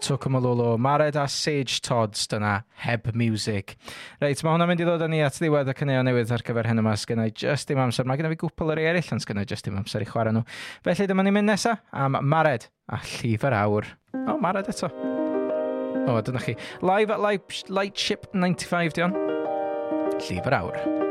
Tucumulolo, Mared a Sage Todds, dyna heb music. Reit, mae hwnna'n mynd i ddod â ni at ddiwedd y cynnig newydd ar gyfer hyn yma. Sgynna i just dim amser. Mae gennym fi gwpl o'r eraill, ond sgynna i just dim amser i chwarae nhw. Felly dyma ni'n mynd nesa am Mared a Llif yr Awr. O, Mared eto. O, dyna chi. Live at Lightship 95, dion. Llif yr Awr.